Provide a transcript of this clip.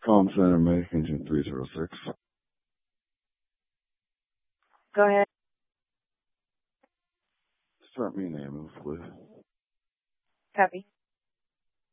Calm Center, May, engine 306. Go ahead. Start me an ambulance, please. Copy.